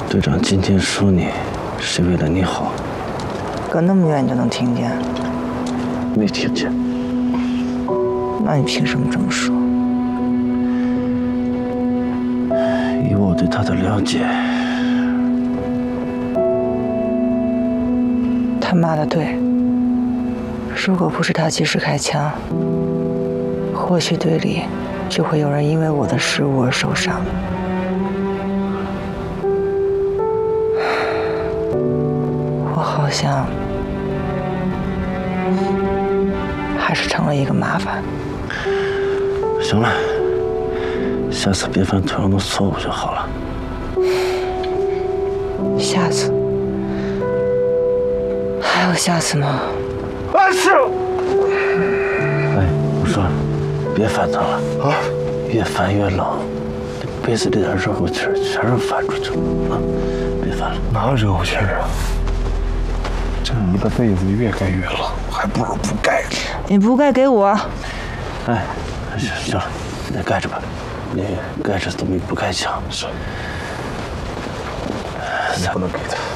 队长今天说你，是为了你好。 隔那么远你就能听见？ 没听见。 那你凭什么这么说？ 以我对他的了解， 他妈的对。如果不是他及时开枪，或许队里就会有人因为我的失误而受伤。我好像还是成了一个麻烦。 行了，下次别犯同样的错误就好了。 下次还有下次吗？ 是。 哎，我说，别翻腾了啊，越翻越冷，杯子里点热乎气儿全是翻出去了啊！别翻了， 哪有热乎气儿啊？这一个被子越盖越冷，还不如不盖。 你不盖给我。 哎，行了，你盖着吧，你盖着总比不盖强。 是。你不能给他。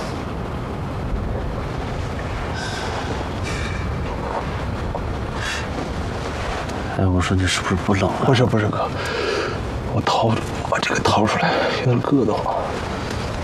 哎，我说你是不是不冷了？ 不是哥，我把这个掏出来，有点硌得慌。